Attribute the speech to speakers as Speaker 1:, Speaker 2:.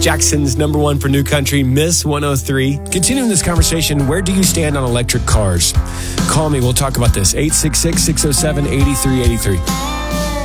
Speaker 1: Jackson's number one for new country, Miss 103. Continuing this conversation, where do you stand on electric cars? Call me. We'll talk about this. 866-607-8383.